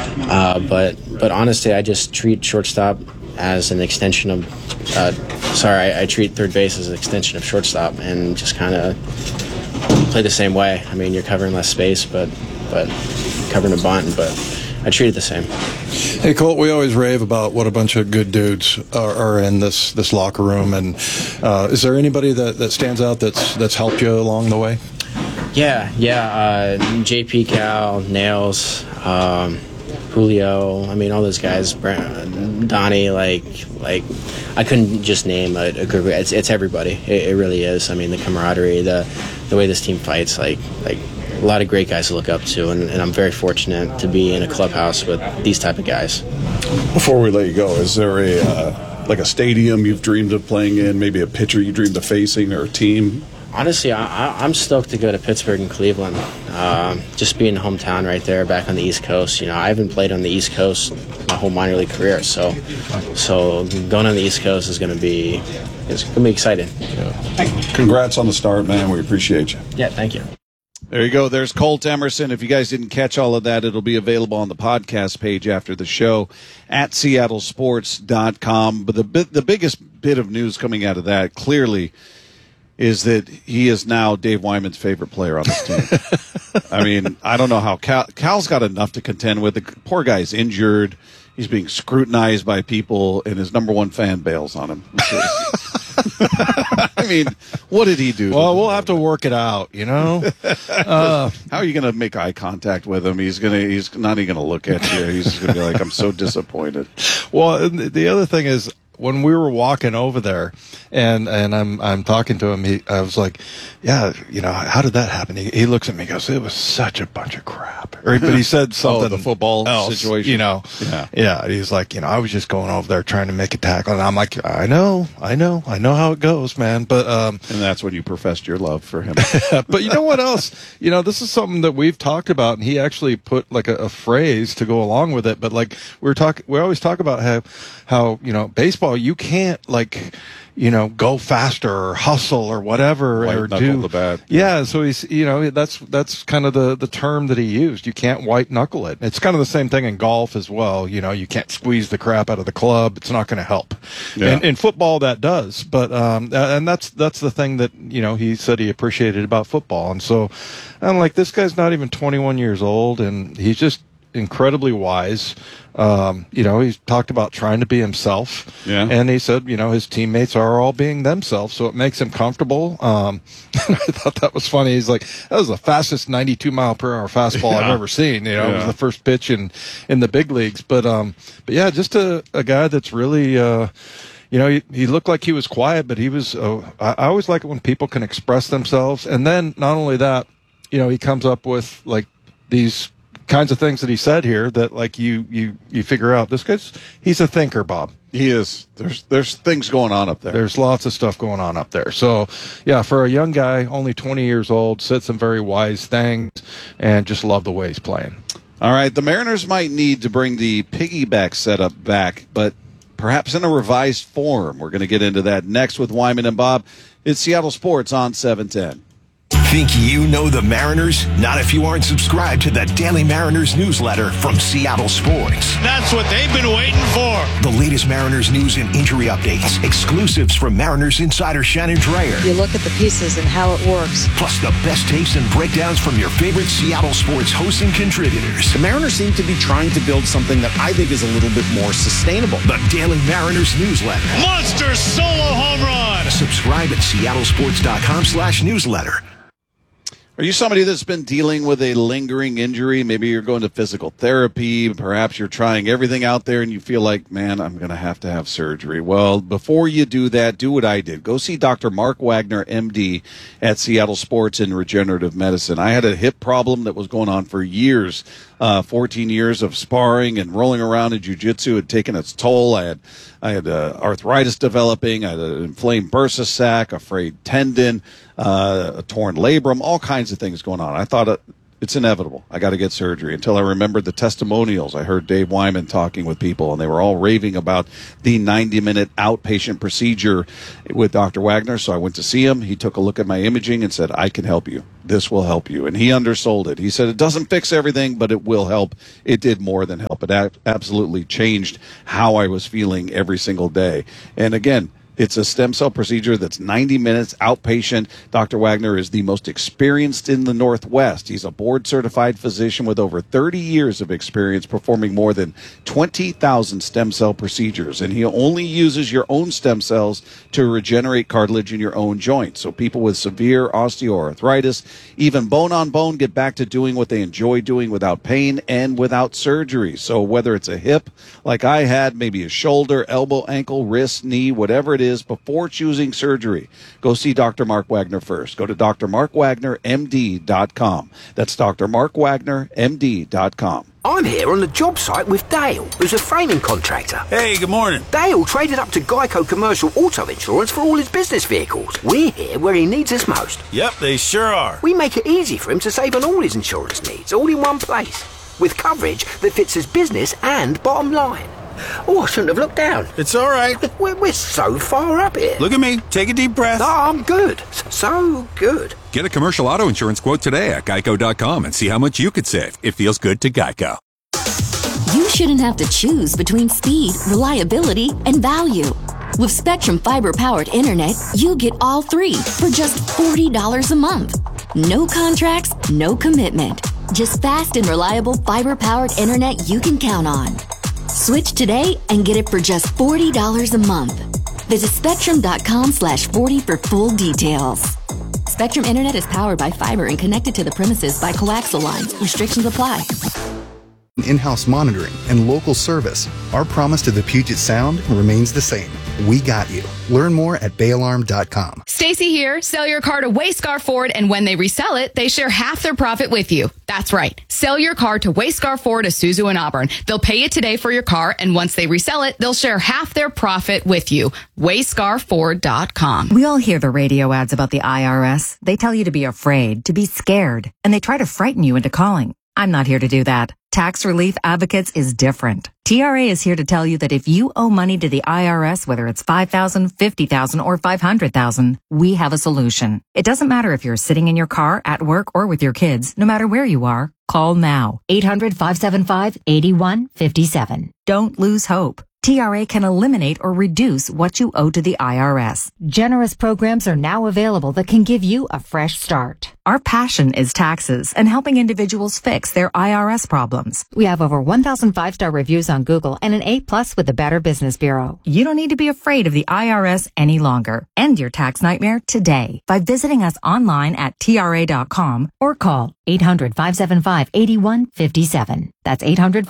But honestly, I just treat shortstop as an extension of. I treat third base as an extension of shortstop, and just kind of play the same way. I mean, you're covering less space, but covering a bunt, but I treat it the same. Hey, Colt, we always rave about what a bunch of good dudes are in this locker room, and is there anybody that stands out that's helped you along the way? Yeah. JP, Cal, Nails, Julio. I mean, all those guys. Donnie, like I couldn't just name a group. It's everybody. It really is. I mean, the camaraderie, the way this team fights, like a lot of great guys to look up to, and I'm very fortunate to be in a clubhouse with these type of guys. Before we let you go, is there a stadium you've dreamed of playing in, maybe a pitcher you dreamed of facing, or a team? Honestly, I'm stoked to go to Pittsburgh and Cleveland. Just being hometown right there, back on the East Coast. I haven't played on the East Coast my whole minor league career, so going on the East Coast is going to be exciting. Yeah. Congrats on the start, man. We appreciate you. Yeah, thank you. There you go. There's Colt Emerson. If you guys didn't catch all of that, it'll be available on the podcast page after the show at seattlesports.com. But the biggest bit of news coming out of that, clearly, is that he is now Dave Wyman's favorite player on this team. I mean, I don't know how Cal's got enough to contend with. The poor guy's injured. He's being scrutinized by people, and his number one fan bails on him. I mean, what did he do? Well, we'll have to work it out, How are you going to make eye contact with him? He's not even going to look at you. He's just going to be like, I'm so disappointed. Well, the other thing is, when we were walking over there, and I'm talking to him, I was like, yeah, how did that happen? He looks at me and goes, it was such a bunch of crap. But he said something. The football else, situation. Yeah. He's like, I was just going over there trying to make a tackle. And I'm like, I know how it goes, man. But, and that's when you professed your love for him. But you know what else? This is something that we've talked about, and he actually put like a phrase to go along with it. But like we always talk about how baseball, you can't go faster or hustle or whatever white or knuckle do the bat. Yeah, so he's that's kind of the term that he used. You can't white knuckle it. It's kind of the same thing in golf as well. You can't squeeze the crap out of the club. It's not going to help. Yeah. And in football that does, but and that's the thing that he said he appreciated about football. And so I'm like, this guy's not even 21 years old, and he's just incredibly wise. He's talked about trying to be himself. Yeah. And he said, his teammates are all being themselves, so it makes him comfortable. I thought that was funny. He's like, that was the fastest 92-mile-per-hour fastball I've ever seen. It was the first pitch in the big leagues. But yeah, just a guy that's really, he looked like he was quiet, but he was, I always like it when people can express themselves. And then not only that, he comes up with like these kinds of things that he said here that like you figure out he's a thinker, Bob. He is. There's things going on up there. There's lots of stuff going on up there. So yeah, for a young guy, only 20 years old, said some very wise things, and just love the way he's playing. All right, the Mariners might need to bring the piggyback setup back, but perhaps in a revised form. We're going to get into that next with Wyman and Bob. It's Seattle Sports on 710. Think you know the Mariners? Not if you aren't subscribed to the Daily Mariners newsletter from Seattle Sports. That's what they've been waiting for. The latest Mariners news and injury updates, exclusives from Mariners insider Shannon Drayer. You look at the pieces and how it works. Plus the best takes and breakdowns from your favorite Seattle Sports hosts and contributors. The Mariners seem to be trying to build something that I think is a little bit more sustainable. The Daily Mariners newsletter. Monster solo home run. Subscribe at seattlesports.com/newsletter. Are you somebody that's been dealing with a lingering injury? Maybe you're going to physical therapy. Perhaps you're trying everything out there and you feel like, man, I'm going to have surgery. Well, before you do that, do what I did. Go see Dr. Mark Wagner, MD, at Seattle Sports in Regenerative Medicine. I had a hip problem that was going on for years. 14 years of sparring and rolling around in jiu-jitsu had taken its toll. I had arthritis developing. I had an inflamed bursa sac, a frayed tendon, a torn labrum, all kinds of things going on. I thought It's inevitable. I got to get surgery. Until I remembered the testimonials. I heard Dave Wyman talking with people, and they were all raving about the 90-minute outpatient procedure with Dr. Wagner. So I went to see him. He took a look at my imaging and said, I can help you. This will help you. And he undersold it. He said, it doesn't fix everything, but it will help. It did more than help. It absolutely changed how I was feeling every single day. And again, it's a stem cell procedure that's 90 minutes, outpatient. Dr. Wagner is the most experienced in the Northwest. He's a board-certified physician with over 30 years of experience performing more than 20,000 stem cell procedures. And he only uses your own stem cells to regenerate cartilage in your own joints. So people with severe osteoarthritis, even bone-on-bone, get back to doing what they enjoy doing without pain and without surgery. So whether it's a hip, like I had, maybe a shoulder, elbow, ankle, wrist, knee, whatever it is, before choosing surgery, go see Dr. Mark Wagner first. Go to drmarkwagnermd.com. That's drmarkwagnermd.com. I'm here on the job site with Dale, who's a framing contractor. Hey, good morning. Dale traded up to Geico Commercial Auto Insurance for all his business vehicles. We're here where he needs us most. Yep, they sure are. We make it easy for him to save on all his insurance needs, all in one place, with coverage that fits his business and bottom line. Oh, I shouldn't have looked down. It's all right. We're so far up here. Look at me. Take a deep breath. No, I'm good. So good. Get a commercial auto insurance quote today at geico.com and see how much you could save. It feels good to Geico. You shouldn't have to choose between speed, reliability, and value. With Spectrum fiber-powered internet, you get all three for just $40 a month. No contracts, no commitment. Just fast and reliable fiber-powered internet you can count on. Switch today and get it for just $40 a month. Visit spectrum.com/40 for full details. Spectrum Internet is powered by fiber and connected to the premises by coaxial lines. Restrictions apply. In-house monitoring and local service, our promise to the Puget Sound remains the same. We got you. Learn more at bayalarm.com. Stacy here. Sell your car to Wayscar Ford, and when they resell it, they share half their profit with you. That's right. Sell your car to Wayscar Ford, Isuzu, and Auburn. They'll pay you today for your car, and once they resell it, they'll share half their profit with you. WayscarFord.com. We all hear the radio ads about the IRS. They tell you to be afraid, to be scared, and they try to frighten you into calling. I'm not here to do that. Tax Relief Advocates is different. TRA is here to tell you that if you owe money to the IRS, whether it's $5,000, $50,000, or $500,000, we have a solution. It doesn't matter if you're sitting in your car, at work, or with your kids. No matter where you are, call now. 800-575-8157. Don't lose hope. TRA can eliminate or reduce what you owe to the IRS. Generous programs are now available that can give you a fresh start. Our passion is taxes and helping individuals fix their IRS problems. We have over 1,000 5-star reviews on Google and an A+ with the Better Business Bureau. You don't need to be afraid of the IRS any longer. End your tax nightmare today by visiting us online at TRA.com or call 800-575-8157. That's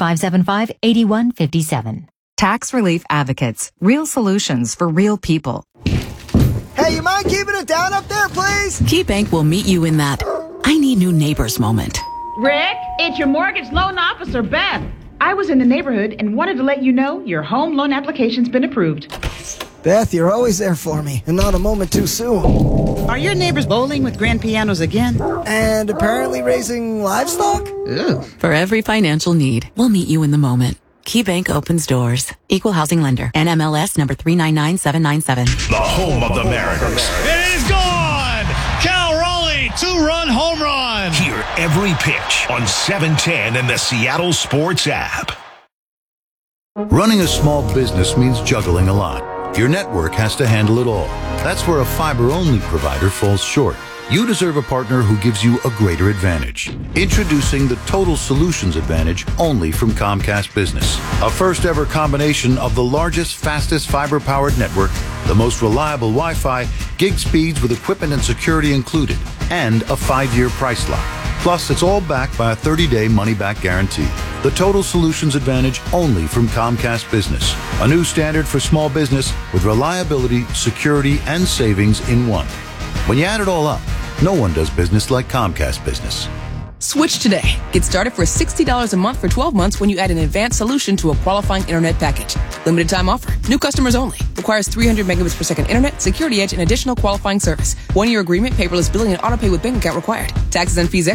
800-575-8157. Tax Relief Advocates. Real solutions for real people. Hey, you mind keeping it down up there, please? KeyBank will meet you in that I need new neighbors moment. Rick, it's your mortgage loan officer, Beth. I was in the neighborhood and wanted to let you know your home loan application's been approved. Beth, you're always there for me, and not a moment too soon. Are your neighbors bowling with grand pianos again? And apparently raising livestock? Ooh. For every financial need, we'll meet you in the moment. KeyBank opens doors. Equal housing lender. NMLS number 399797. The home of the Mariners. It is gone! Cal Raleigh, 2-run home run. Hear every pitch on 710 and the Seattle Sports app. Running a small business means juggling a lot. Your network has to handle it all. That's where a fiber-only provider falls short. You deserve a partner who gives you a greater advantage. Introducing the Total Solutions Advantage only from Comcast Business. A first-ever combination of the largest, fastest fiber-powered network, the most reliable Wi-Fi, gig speeds with equipment and security included, and a 5-year price lock. Plus, it's all backed by a 30-day money-back guarantee. The Total Solutions Advantage only from Comcast Business. A new standard for small business with reliability, security, and savings in one. When you add it all up, no one does business like Comcast Business. Switch today. Get started for $60 a month for 12 months when you add an advanced solution to a qualifying internet package. Limited time offer. New customers only. Requires 300 megabits per second internet, security edge, and additional qualifying service. 1-year agreement, paperless billing, and auto pay with bank account required. Taxes and fees extra.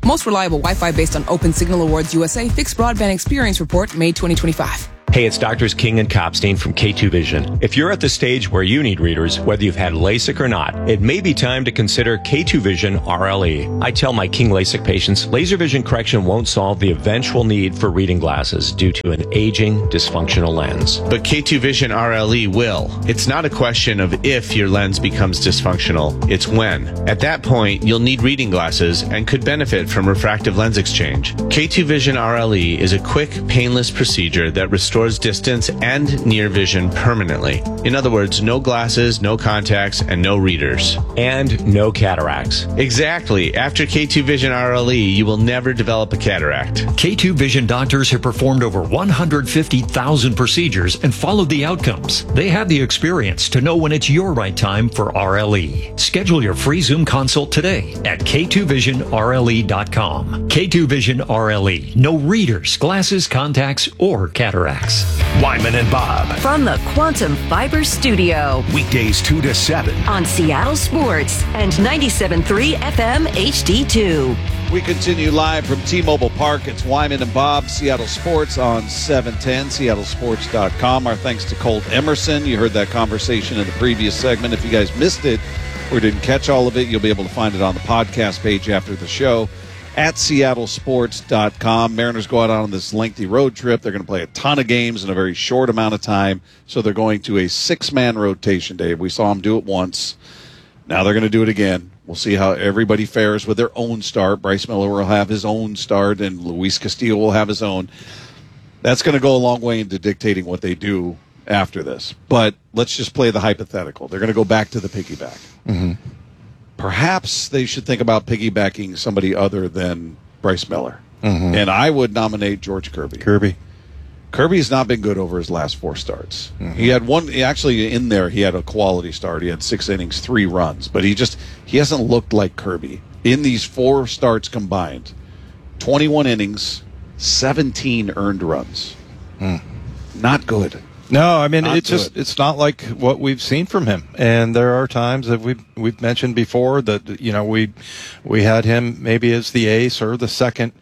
Most reliable Wi-Fi based on Open Signal Awards USA Fixed Broadband Experience Report, May 2025. Hey, it's Doctors King and Copstein from K2 Vision. If you're at the stage where you need readers, whether you've had LASIK or not, it may be time to consider K2 Vision RLE. I tell my King LASIK patients, laser vision correction won't solve the eventual need for reading glasses due to an aging, dysfunctional lens. But K2 Vision RLE will. It's not a question of if your lens becomes dysfunctional, it's when. At that point, you'll need reading glasses and could benefit from refractive lens exchange. K2 Vision RLE is a quick, painless procedure that restores distance and near vision permanently. In other words, no glasses, no contacts, and no readers. And no cataracts. Exactly. After K2 Vision RLE, you will never develop a cataract. K2 Vision doctors have performed over 150,000 procedures and followed the outcomes. They have the experience to know when it's your right time for RLE. Schedule your free Zoom consult today at K2VisionRLE.com. K2 Vision RLE. No readers, glasses, contacts, or cataracts. Wyman and Bob. From the Quantum Fiber Studio. Weekdays 2 to 7. On Seattle Sports and 97.3 FM HD2. We continue live from T-Mobile Park. It's Wyman and Bob, Seattle Sports on 710, seattlesports.com. Our thanks to Colt Emerson. You heard that conversation in the previous segment. If you guys missed it or didn't catch all of it, you'll be able to find it on the podcast page after the show at seattlesports.com. Mariners go out on this lengthy road trip. They're going to play a ton of games in a very short amount of time, so they're going to a 6-man rotation, Dave. We saw them do it once. Now they're going to do it again. We'll see how everybody fares with their own start. Bryce Miller will have his own start, and Luis Castillo will have his own. That's going to go a long way into dictating what they do after this. But let's just play the hypothetical. They're going to go back to the piggyback. Mm-hmm. Perhaps they should think about piggybacking somebody other than Bryce Miller. Mm-hmm. And I would nominate George Kirby. Kirby's not been good over his last 4 starts. Mm-hmm. He had one, actually in there, he had a quality start. He had 6 innings, 3 runs. But he hasn't looked like Kirby. In these 4 starts combined, 21 innings, 17 earned runs. Not good. No, I mean, it's not like what we've seen from him. And there are times that we've mentioned before that, you know, we had him maybe as the ace or the second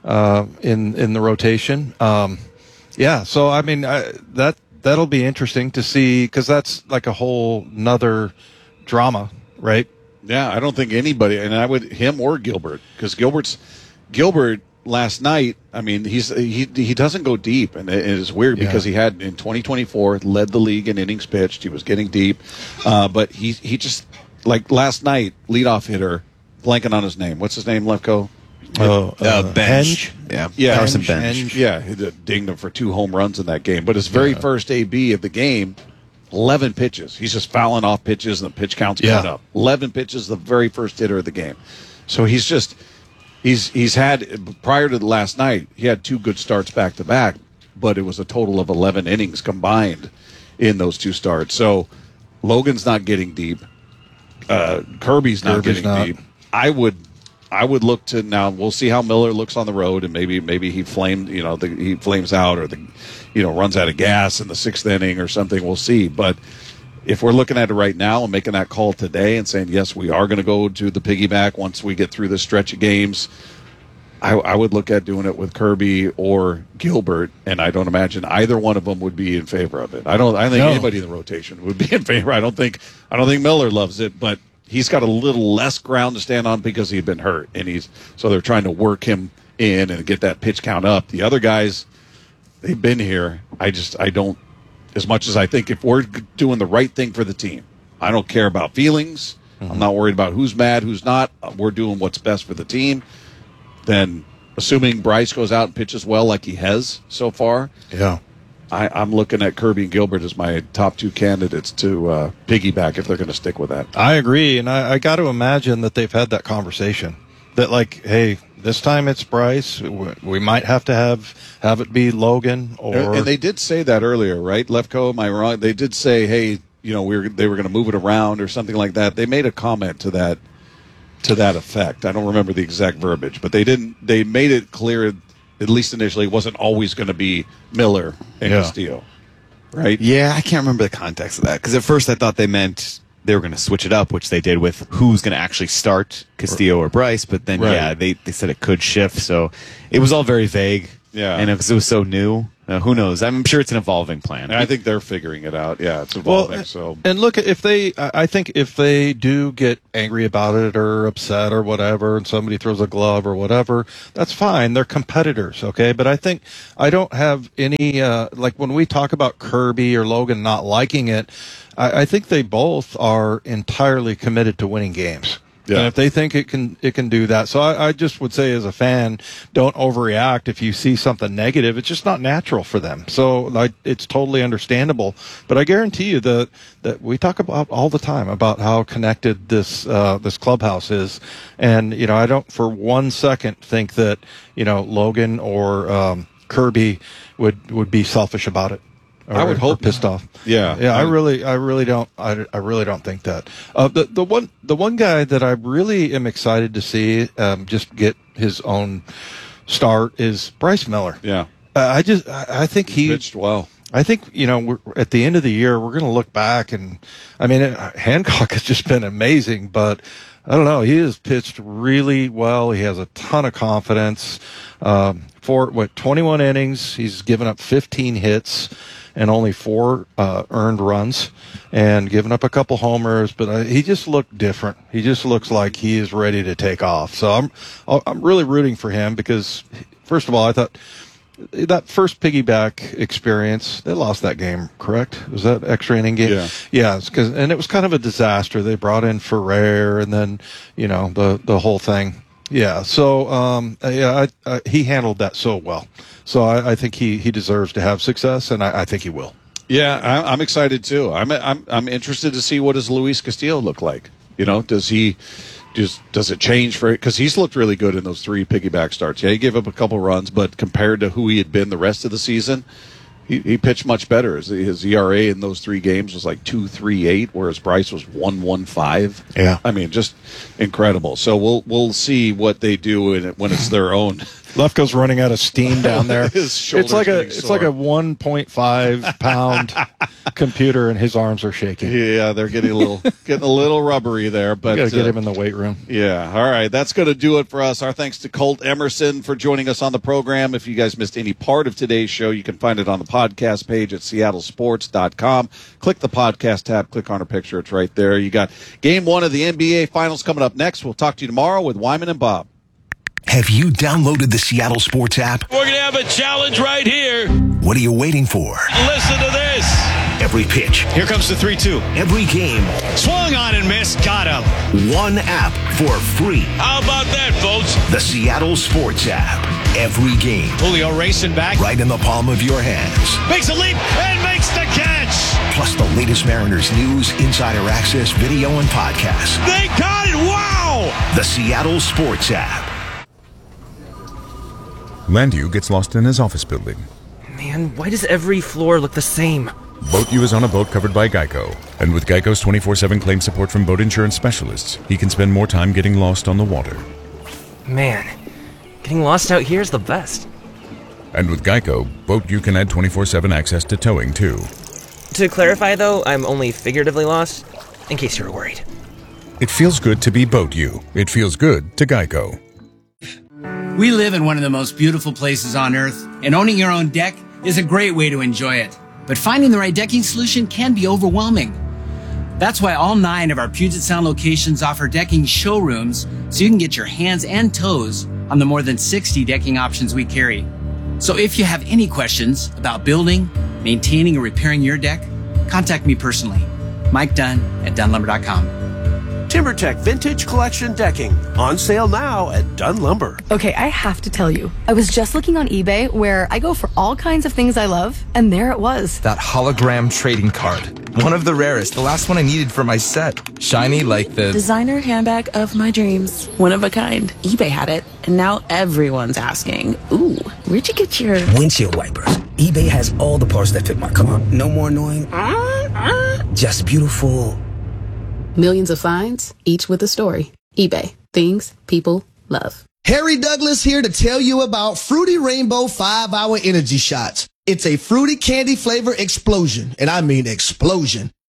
in the rotation. Yeah, so I mean, that'll be interesting to see, because that's like a whole nother drama, right? Yeah, I don't think anybody, and I would him or Gilbert, because Gilbert last night, I mean, he doesn't go deep, and it is weird because he had in 2024 led the league in innings pitched. He was getting deep, but he just, like last night, leadoff hitter, blanking on his name. What's his name, Lefko? Bench. Yeah, Carson Bench. Yeah, he dinged him for 2 home runs in that game. But his very first AB of the game, 11 pitches. He's just fouling off pitches, and the pitch count's going up. 11 pitches, the very first hitter of the game. So he's had, prior to last night, he had 2 good starts back to back, but it was a total of 11 innings combined in those 2 starts. So Logan's not getting deep. Kirby's not getting deep. I would look to, now we'll see how Miller looks on the road, and maybe he flamed, he flames out, or runs out of gas in the 6th inning or something. We'll see. But if we're looking at it right now and making that call today and saying, yes, we are going to go to the piggyback once we get through this stretch of games, I would look at doing it with Kirby or Gilbert, and I don't imagine either one of them would be in favor of it. I think anybody in the rotation would be in favor. I don't think Miller loves it, but he's got a little less ground to stand on because he'd been hurt, and so they're trying to work him in and get that pitch count up. The other guys, they've been here. I don't, as much as I think if we're doing the right thing for the team, I don't care about feelings. Mm-hmm. I'm not worried about who's mad, who's not. We're doing what's best for the team. Then, assuming Bryce goes out and pitches well like he has so far, I'm looking at Kirby and Gilbert as my top 2 candidates to piggyback if they're going to stick with that. I agree, and I got to imagine that they've had that conversation. That, like, hey, this time it's Bryce. We might have to have it be Logan. And they did say that earlier, right, Lefko? Am I wrong? They did say, hey, they were going to move it around or something like that. They made a comment to that effect. I don't remember the exact verbiage, but they made it clear, at least initially, it wasn't always going to be Miller and Castillo, right? Yeah, I can't remember the context of that, because at first I thought they meant they were going to switch it up, which they did with who's going to actually start, Castillo or Bryce. But then, they said it could shift. So it was all very vague. Yeah. And it was so new. Who knows? I'm sure it's an evolving plan. I think they're figuring it out. Yeah, it's evolving. And look, I think if they do get angry about it or upset or whatever, and somebody throws a glove or whatever, that's fine. They're competitors, okay? But I don't have any, like when we talk about Kirby or Logan not liking it, I think they both are entirely committed to winning games. Yeah. And if they think it can do that. So I just would say as a fan, don't overreact if you see something negative. It's just not natural for them. So it's totally understandable. But I guarantee you that we talk about all the time about how connected this clubhouse is. And, I don't for 1 second think that, Logan or Kirby would be selfish about it. I would hope pissed off. Yeah. I really don't think that. The one guy that I really am excited to see just get his own start is Bryce Miller. Yeah. I think he pitched well. I think, we're at the end of the year, we're going to look back and, Hancock has just been amazing, but I don't know. He has pitched really well. He has a ton of confidence. For 21 innings, he's given up 15 hits and only 4 earned runs, and given up a couple homers. But he just looked different. He just looks like he is ready to take off. So I'm really rooting for him because, first of all, I thought that first piggyback experience, they lost that game, correct? Was that extra inning game? Yeah. And it was kind of a disaster. They brought in Ferrer and then, the whole thing. Yeah. So, he handled that so well. So I think he deserves to have success, and I think he will. Yeah, I'm excited too. I'm interested to see what does Luis Castillo look like. Does it change for it? Because he's looked really good in those 3 piggyback starts. Yeah, he gave up a couple runs, but compared to who he had been the rest of the season, he pitched much better. His ERA in those 3 games was like 2.38, whereas Bryce was 1.15. Yeah, just incredible. So we'll see what they do when it's their own. Lefko's running out of steam down there. It's like a 1.5 pound computer, and his arms are shaking. Yeah, they're getting a little rubbery there. But got to get him in the weight room. Yeah, all right, that's going to do it for us. Our thanks to Colt Emerson for joining us on the program. If you guys missed any part of today's show, you can find it on the podcast page at seattlesports.com. Click the podcast tab, click on her picture. It's right there. You got Game 1 of the NBA Finals coming up next. We'll talk to you tomorrow with Wyman and Bob. Have you downloaded the Seattle Sports app? We're going to have a challenge right here. What are you waiting for? Listen to this. Every pitch. Here comes the 3-2. Every game. Swung on and missed. Got him. One app for free. How about that, folks? The Seattle Sports app. Every game. Julio racing back. Right in the palm of your hands. Makes a leap and makes the catch. Plus the latest Mariners news, insider access, video, and podcasts. They got it. Wow. The Seattle Sports app. Landu gets lost in his office building. Man, why does every floor look the same? BoatU is on a boat covered by Geico. And with Geico's 24/7 claim support from boat insurance specialists, he can spend more time getting lost on the water. Man, getting lost out here is the best. And with Geico, BoatU can add 24/7 access to towing, too. To clarify, though, I'm only figuratively lost, in case you were worried. It feels good to be BoatU. It feels good to Geico. We live in one of the most beautiful places on Earth, and owning your own deck is a great way to enjoy it. But finding the right decking solution can be overwhelming. That's why all 9 of our Puget Sound locations offer decking showrooms so you can get your hands and toes on the more than 60 decking options we carry. So if you have any questions about building, maintaining, or repairing your deck, contact me personally. Mike Dunn at DunnLumber.com. TimberTech Vintage Collection Decking. On sale now at Dunn Lumber. Okay, I have to tell you. I was just looking on eBay where I go for all kinds of things I love, and there it was. That hologram trading card. One of the rarest. The last one I needed for my set. Shiny like the designer handbag of my dreams. One of a kind. eBay had it, and now everyone's asking, ooh, where'd you get your windshield wipers? eBay has all the parts that fit my car. No more annoying. Just beautiful. Millions of finds, each with a story. eBay. Things people love. Harry Douglas here to tell you about Fruity Rainbow 5-Hour Energy Shots. It's a fruity candy flavor explosion, and I mean explosion.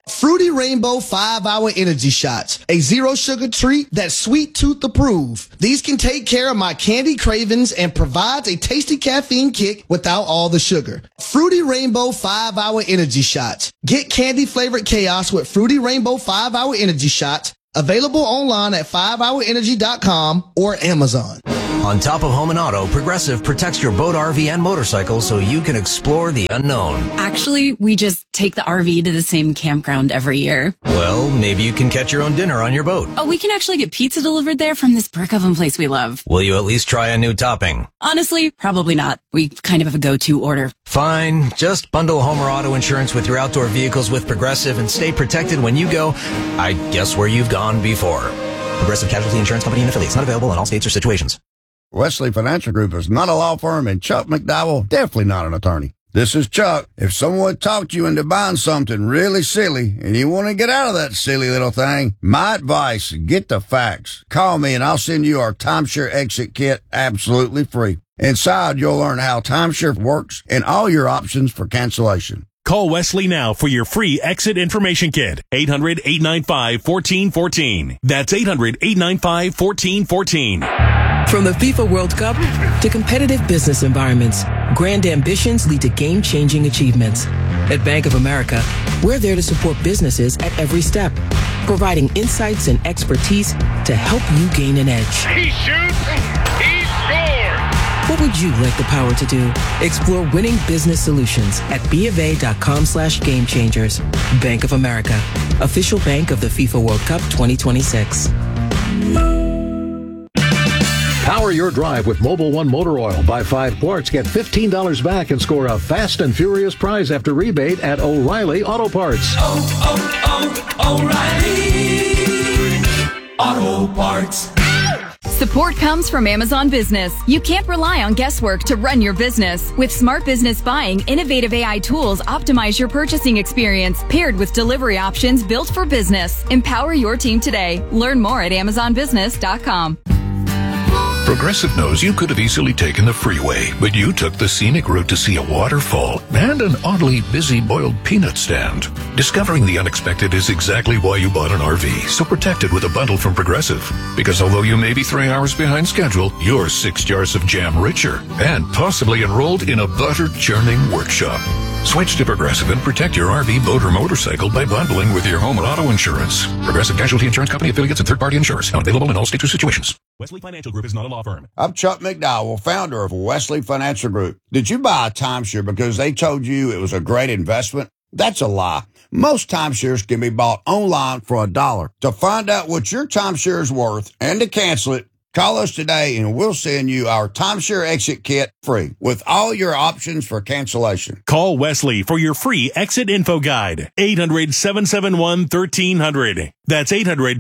Fruity Rainbow 5-Hour Energy Shots, a zero-sugar treat that's sweet tooth approved. These can take care of my candy cravings and provides a tasty caffeine kick without all the sugar. Fruity Rainbow 5-Hour Energy Shots. Get candy-flavored chaos with Fruity Rainbow 5-Hour Energy Shots. Available online at 5hourenergy.com or Amazon. On top of home and auto, Progressive protects your boat, RV, and motorcycle so you can explore the unknown. Actually, we just take the RV to the same campground every year. Well, maybe you can catch your own dinner on your boat. Oh, we can actually get pizza delivered there from this brick oven place we love. Will you at least try a new topping? Honestly, probably not. We kind of have a go-to order. Fine. Just bundle home or auto insurance with your outdoor vehicles with Progressive and stay protected when you go, I guess, where you've gone before. Progressive Casualty Insurance Company and affiliates. Not available in all states or situations. Wesley Financial Group is not a law firm, and Chuck McDowell definitely not an attorney. This is Chuck. If someone talked you into buying something really silly and you want to get out of that silly little thing, my advice, get the facts. Call me and I'll send you our timeshare exit kit absolutely free. Inside, you'll learn how timeshare works and all your options for cancellation. Call Wesley now for your free exit information kit. 800-895-1414. That's 800-895-1414. From the FIFA World Cup to competitive business environments, grand ambitions lead to game-changing achievements. At Bank of America, we're there to support businesses at every step, providing insights and expertise to help you gain an edge. He shoots, he scores! What would you like the power to do? Explore winning business solutions at BofA.com/gamechangers. Bank of America, official bank of the FIFA World Cup 2026. Power your drive with Mobil 1 motor oil. Buy 5 quarts, get $15 back, and score a fast and furious prize after rebate at O'Reilly Auto Parts. O'Reilly Auto Parts. Support comes from Amazon Business. You can't rely on guesswork to run your business. With Smart Business Buying, innovative AI tools optimize your purchasing experience, paired with delivery options built for business. Empower your team today. Learn more at AmazonBusiness.com. Progressive knows you could have easily taken the freeway, but you took the scenic route to see a waterfall and an oddly busy boiled peanut stand. Discovering the unexpected is exactly why you bought an RV, so protect it with a bundle from Progressive. Because although you may be 3 hours behind schedule, you're 6 jars of jam richer and possibly enrolled in a butter churning workshop. Switch to Progressive and protect your RV, boat, or motorcycle by bundling with your home or auto insurance. Progressive Casualty Insurance Company, affiliates, and third-party insurers. Not available in all states or situations. Wesley Financial Group is not a law firm. I'm Chuck McDowell, founder of Wesley Financial Group. Did you buy a timeshare because they told you it was a great investment? That's a lie. Most timeshares can be bought online for $1. To find out what your timeshare is worth and to cancel it, call us today and we'll send you our timeshare exit kit free with all your options for cancellation. Call Wesley for your free exit info guide. 800-771-1300. That's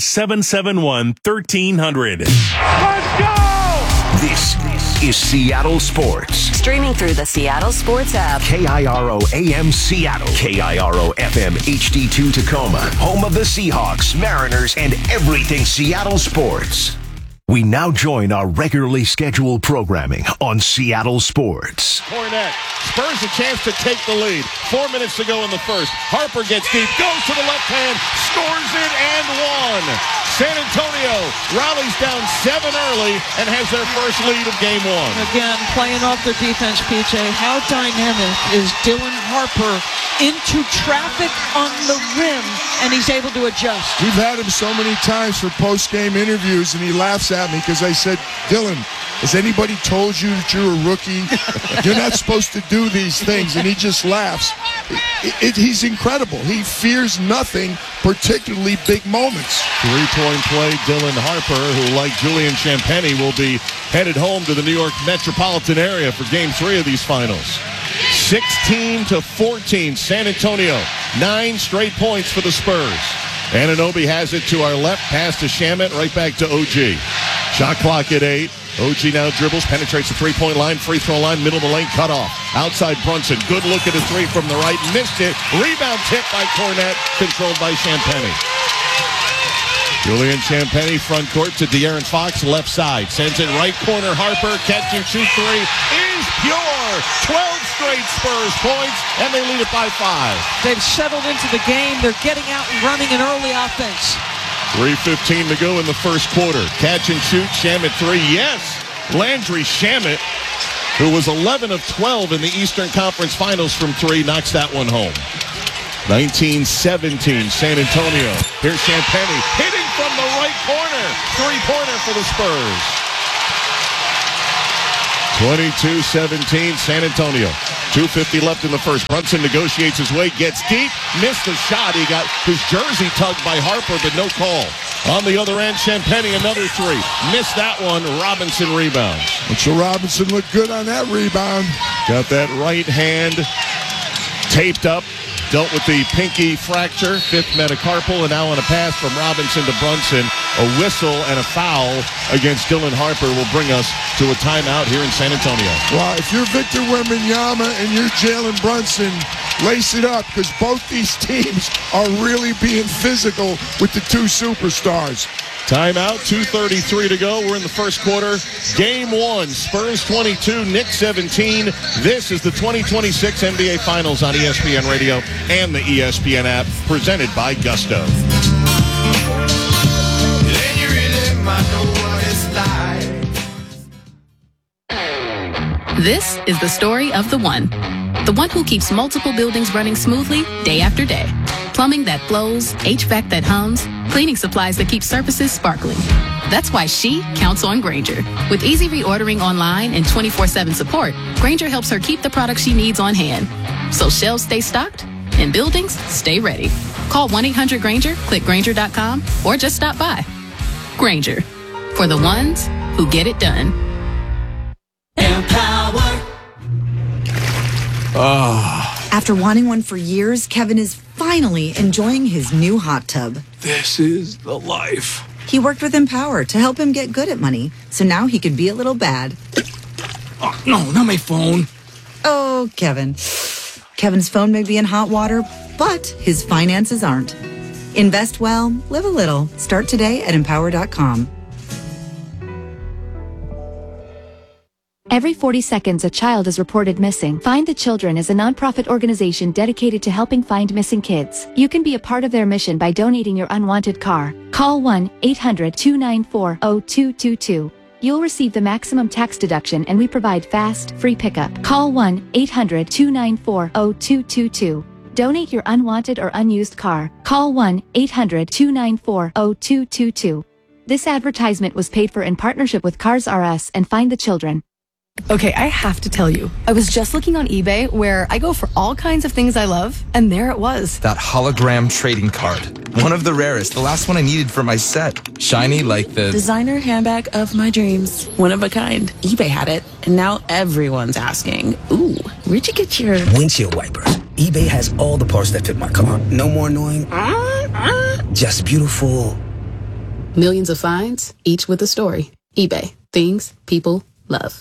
800-771-1300. Let's go! This is Seattle Sports. Streaming through the Seattle Sports app. KIRO AM Seattle. KIRO FM HD2 Tacoma. Home of the Seahawks, Mariners, and everything Seattle sports. We now join our regularly scheduled programming on Seattle Sports. Cornette. Spurs a chance to take the lead. 4 minutes to go in the first. Harper gets deep, goes to the left hand, scores it, and one. San Antonio rallies down 7 early and has their first lead of game 1. Again, playing off their defense, PJ. How dynamic is Dylan Harper into traffic on the rim, and he's able to adjust. We've had him so many times for post-game interviews, and he laughs at me because I said, Dylan, has anybody told you that you're a rookie? You're not supposed to do these things. And he just laughs. He's incredible. He fears nothing, particularly big moments. 3-point play, Dylan Harper, who, like Julian Champagnie, will be headed home to the New York metropolitan area for Game 3 of these finals. 16-14, San Antonio. 9 straight points for the Spurs. Anunoby has it to our left, pass to Shamet, right back to OG. Shot clock at 8. OG now dribbles, penetrates the three-point line, free throw line, middle of the lane, cut off. Outside Brunson, good look at a three from the right, missed it. Rebound tip by Cornette, controlled by Champagnie. Julian Champagnie, front court to De'Aaron Fox, left side. Sends it right corner, Harper, catch and shoot three is pure. 12 straight Spurs points, and they lead it by 5. They've settled into the game. They're getting out and running an early offense. 3:15 to go in the first quarter. Catch and shoot. Shamet 3. Yes. Landry Shamet, who was 11 of 12 in the Eastern Conference Finals from 3, knocks that one home. 19-17, San Antonio. Here's Champagnie hitting from the right corner. 3-pointer for the Spurs. 22-17, San Antonio. 2:50 left in the first. Brunson negotiates his way, gets deep, missed the shot. He got his jersey tugged by Harper, but no call. On the other end, Champagnie, another 3. Missed that one. Robinson rebounds. Mitchell Robinson looked good on that rebound. Got that right hand taped up. Dealt with the pinky fracture, 5th metacarpal, and now on a pass from Robinson to Brunson. A whistle and a foul against Dylan Harper will bring us to a timeout here in San Antonio. Well, if you're Victor Wembanyama and you're Jalen Brunson, lace it up, because both these teams are really being physical with the 2 superstars. Timeout, 2:33 to go. We're in the first quarter. Game 1, Spurs 22, Knicks 17. This is the 2026 NBA Finals on ESPN Radio and the ESPN app, presented by Gusto. This is the story of the one. The one who keeps multiple buildings running smoothly day after day. Plumbing that flows, HVAC that hums, cleaning supplies that keep surfaces sparkling. That's why she counts on Grainger. With easy reordering online and 24/7 support, Grainger helps her keep the products she needs on hand. So shelves stay stocked and buildings stay ready. Call 1-800-GRAINGER, click Grainger.com, or just stop by. Grainger, for the ones who get it done. Empower. After wanting one for years, Kevin is finally enjoying his new hot tub. This is the life. He worked with Empower to help him get good at money, so now he can be a little bad. Oh, no, not my phone. Oh, Kevin. Kevin's phone may be in hot water, but his finances aren't. Invest well, live a little. Start today at Empower.com. Every 40 seconds, a child is reported missing. Find the Children is a nonprofit organization dedicated to helping find missing kids. You can be a part of their mission by donating your unwanted car. Call 1-800-294-0222. You'll receive the maximum tax deduction, and we provide fast, free pickup. Call 1-800-294-0222. Donate your unwanted or unused car. Call 1-800-294-0222. This advertisement was paid for in partnership with Cars R Us and Find the Children. Okay, I have to tell you, I was just looking on eBay where I go for all kinds of things I love, and there it was. That hologram trading card. One of the rarest. The last one I needed for my set. Shiny like the designer handbag of my dreams. One of a kind. eBay had it, and now everyone's asking, ooh, where'd you get your windshield wipers? eBay has all the parts that fit my car. No more annoying. Just beautiful. Millions of finds, each with a story. eBay. Things people love.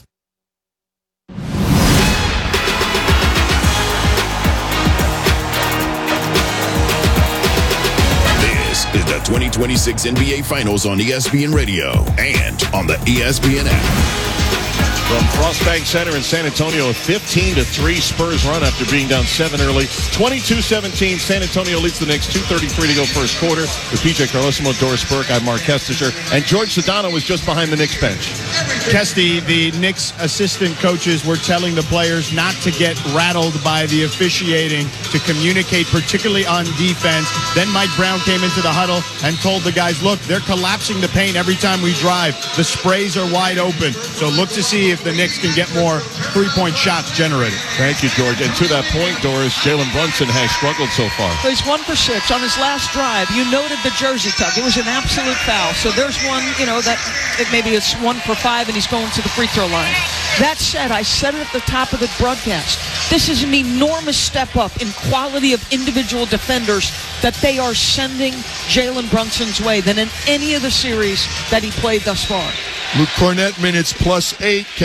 Is the 2026 NBA Finals on ESPN Radio and on the ESPN app. From Frostbank Center in San Antonio, a 15-3 Spurs run after being down 7 early. 22-17, San Antonio leads the Knicks. 2:33 to go first quarter. With PJ Carlesimo, Doris Burke, I'm Mark Kestecher. And George Sedano was just behind the Knicks bench. Kesty, the Knicks assistant coaches were telling the players not to get rattled by the officiating, to communicate, particularly on defense. Then Mike Brown came into the huddle and told the guys, look, they're collapsing the paint every time we drive. The sprays are wide open. So look to see if the Knicks can get more three-point shots generated. Thank you, George. And to that point, Doris, Jalen Brunson has struggled so far. So he's 1 for 6 on his last drive. You noted the jersey tug. It was an absolute foul. So there's one, that maybe it's 1 for 5 and he's going to the free throw line. That said, I said it at the top of the broadcast. This is an enormous step up in quality of individual defenders that they are sending Jalen Brunson's way than in any of the series that he played thus far. Luke Cornett minutes +8.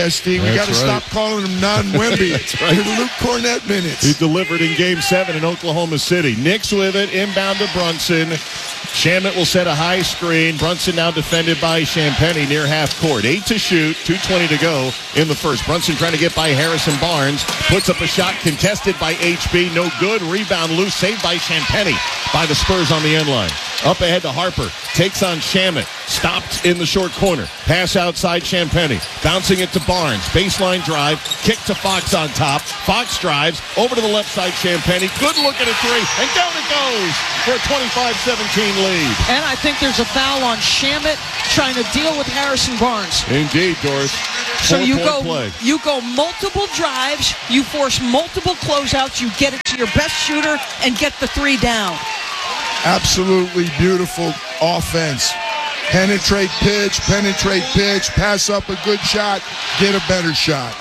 Kesty. We got to stop calling him non-Wemby. That's right. Luke Cornett minutes. He delivered in Game 7 in Oklahoma City. Knicks with it, inbound to Brunson. Shamet will set a high screen. Brunson now defended by Champagnie near half court. 8 to shoot, 2:20 to go in the first. Brunson trying to get by Harrison Barnes. Puts up a shot contested by HB. No good. Rebound loose. Saved by Champagnie by the Spurs on the end line. Up ahead to Harper. Takes on Shamet. Stopped in the short corner. Pass outside Champagnie. Bouncing it to Barnes. Baseline drive. Kick to Fox on top. Fox drives. Over to the left side Champagnie. Good look at a three. And down it goes for a 25-17 lead. And I think there's a foul on Shamet trying to deal with Harrison Barnes. Indeed, Doris. So you go multiple drives, you force multiple closeouts, you get it to your best shooter and get the three down. Absolutely beautiful offense. Penetrate, pitch, pass up a good shot, get a better shot.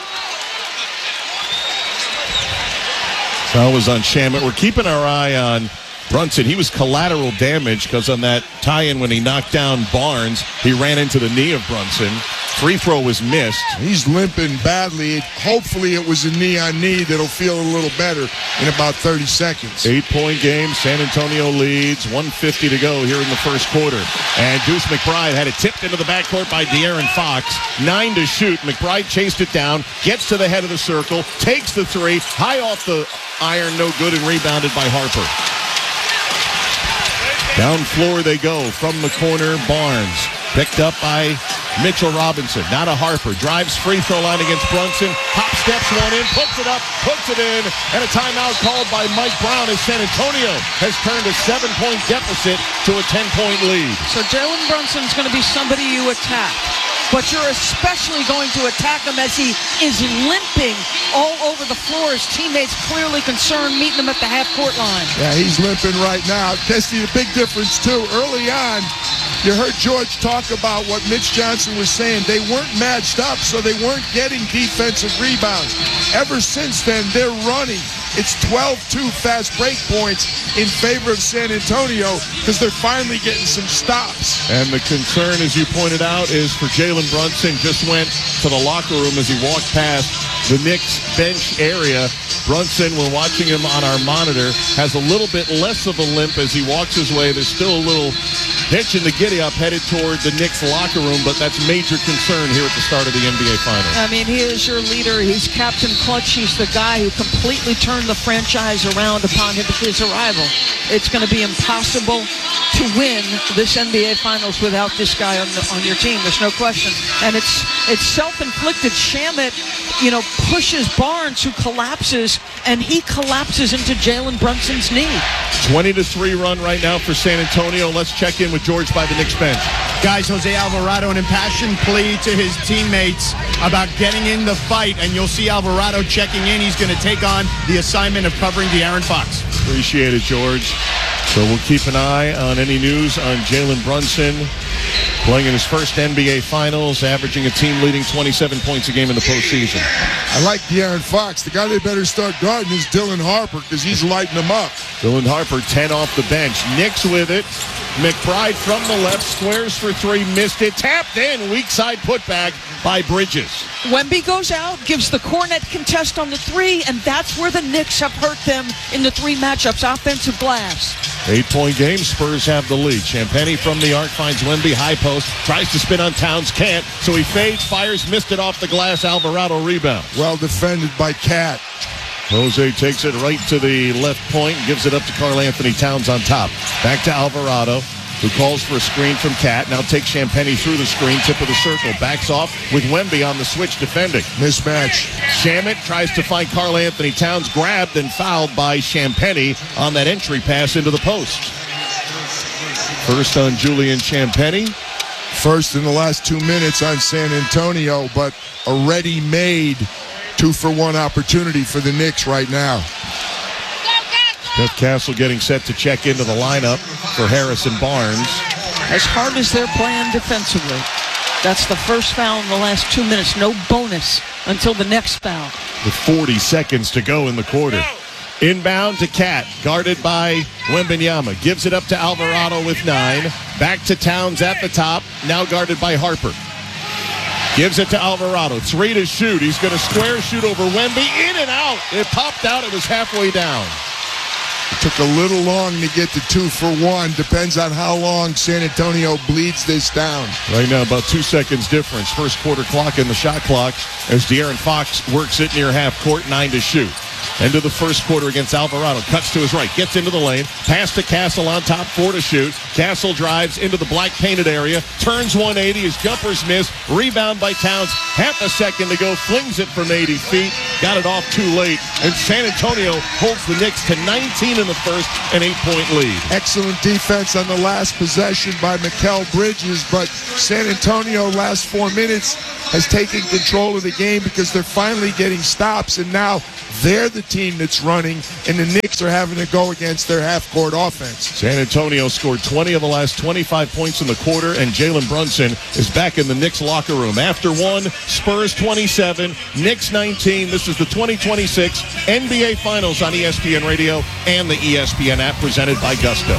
Foul was on Shamet. We're keeping our eye on Brunson. He was collateral damage because on that tie-in when he knocked down Barnes, he ran into the knee of Brunson. Free throw was missed. He's limping badly. Hopefully it was a knee-on-knee that'll feel a little better in about 30 seconds. 8-point game. San Antonio leads. 1:50 to go here in the first quarter. And Deuce McBride had it tipped into the backcourt by De'Aaron Fox. 9 to shoot. McBride chased it down. Gets to the head of the circle. Takes the three. High off the iron. No good and rebounded by Harper. Down floor they go from the corner. Barnes picked up by Mitchell Robinson. Now to Harper. Drives free throw line against Brunson. Hop steps one in. Puts it up. Puts it in. And a timeout called by Mike Brown as San Antonio has turned a 7-point deficit to a 10-point lead. So Jalen Brunson's going to be somebody you attack. But you're especially going to attack him as he is limping all over the floor. His teammates clearly concerned meeting him at the half-court line. Yeah, he's limping right now. Testy, the big difference, too. Early on, you heard George talk about what Mitch Johnson was saying. They weren't matched up, so they weren't getting defensive rebounds. Ever since then, they're running. It's 12-2 fast break points in favor of San Antonio because they're finally getting some stops. And the concern, as you pointed out, is for Jalen Brunson. Just went to the locker room as he walked past the Knicks bench area. Brunson, we're watching him on our monitor, has a little bit less of a limp as he walks his way. There's still a little hitch in the giddy-up headed toward the Knicks locker room, but that's major concern here at the start of the NBA Finals. I mean, he is your leader. He's Captain Clutch. He's the guy who completely turned the franchise around upon his arrival. It's going to be impossible to win this NBA Finals without this guy on your team. There's no question. And it's self-inflicted. Shamet, pushes Barnes, who collapses, and he collapses into Jalen Brunson's knee. 20-3 run right now for San Antonio. Let's check in with George by the Knicks bench. Guys, Jose Alvarado, an impassioned plea to his teammates about getting in the fight, and you'll see Alvarado checking in. He's going to take on the assignment of covering De'Aaron Fox. Appreciate it, George. So we'll keep an eye on any news on Jalen Brunson playing in his first NBA Finals, averaging a team-leading 27 points a game in the postseason. I like De'Aaron Fox. The guy they better start guarding is Dylan Harper because he's lighting them up. Dylan Harper, 10 off the bench. Knicks with it. McBride from the left, squares for three, missed it. Tapped in, weak side putback by Bridges. Wemby goes out, gives the Cornet contest on the three, and that's where the Knicks have hurt them in the three matchups, offensive glass. 8-point game, Spurs have the lead. Champagnie from the arc finds Wemby, high post, tries to spin on Towns, can't, so he fades, fires, missed it off the glass. Alvarado rebounds. Well defended by Cat. Jose takes it right to the left point, gives it up to Karl Anthony Towns on top. Back to Alvarado, who calls for a screen from Cat. Now takes Champagnie through the screen, tip of the circle. Backs off with Wemby on the switch defending. Mismatch. Shamet tries to find Karl Anthony Towns, grabbed and fouled by Champagnie on that entry pass into the post. First on Julian Champagnie. First in the last 2 minutes on San Antonio, but a ready-made 2-for-1 opportunity for the Knicks right now. Jeff Castle getting set to check into the lineup for Harrison Barnes. As hard as they're playing defensively, that's the first foul in the last 2 minutes. No bonus until the next foul. With 40 seconds to go in the quarter. Inbound to Cat, guarded by Wembanyama. Gives it up to Alvarado with 9. Back to Towns at the top, now guarded by Harper. Gives it to Alvarado. 3 to shoot. He's going to square shoot over Wemby. In and out. It popped out. It was halfway down. It took a little long to get to 2 for 1. Depends on how long San Antonio bleeds this down. Right now, about 2 seconds difference. First quarter clock and the shot clock as De'Aaron Fox works it near half court. 9 to shoot. End of the first quarter against Alvarado. Cuts to his right. Gets into the lane. Pass to Castle on top. 4 to shoot. Castle drives into the black painted area. Turns 180. His jumpers miss. Rebound by Towns. Half a second to go. Flings it from 80 feet. Got it off too late. And San Antonio holds the Knicks to 19 in the first. An 8-point lead. Excellent defense on the last possession by Mikal Bridges. But San Antonio, last 4 minutes, has taken control of the game because they're finally getting stops. And now they're the team that's running, and the Knicks are having to go against their half-court offense. San Antonio scored 20 of the last 25 points in the quarter, and Jalen Brunson is back in the Knicks locker room. After 1, Spurs 27, Knicks 19. This is the 2026 NBA Finals on ESPN Radio and the ESPN app presented by Gusto.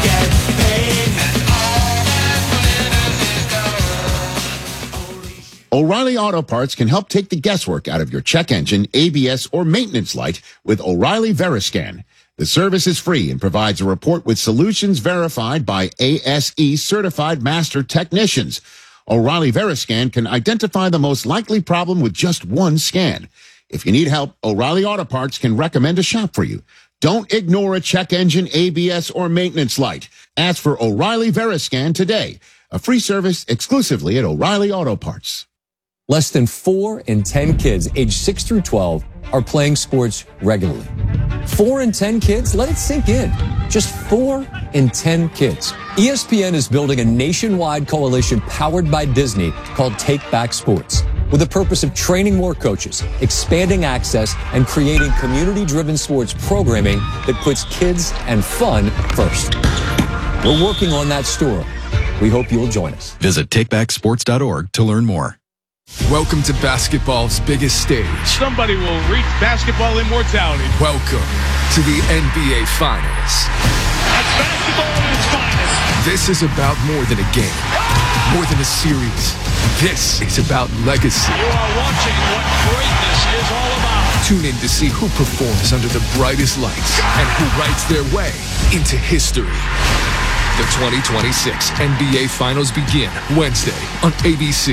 O'Reilly Auto Parts can help take the guesswork out of your check engine, ABS, or maintenance light with O'Reilly Veriscan. The service is free and provides a report with solutions verified by ASE certified master technicians. O'Reilly Veriscan can identify the most likely problem with just one scan. If you need help, O'Reilly Auto Parts can recommend a shop for you. Don't ignore a check engine, ABS, or maintenance light. Ask for O'Reilly Veriscan today. A free service exclusively at O'Reilly Auto Parts. Less than 4 in 10 kids aged 6 through 12 are playing sports regularly. 4 in 10 kids? Let it sink in. Just 4 in 10 kids. ESPN is building a nationwide coalition powered by Disney called Take Back Sports, with the purpose of training more coaches, expanding access, and creating community-driven sports programming that puts kids and fun first. We're working on that story. We hope you'll join us. Visit takebacksports.org to learn more. Welcome to basketball's biggest stage. Somebody will reach basketball immortality. Welcome to the NBA Finals. That's basketball at its finest. This is about more than a game, more than a series. This is about legacy. You are watching what greatness is all about. Tune in to see who performs under the brightest lights and who writes their way into history. The 2026 NBA Finals begin Wednesday on ABC.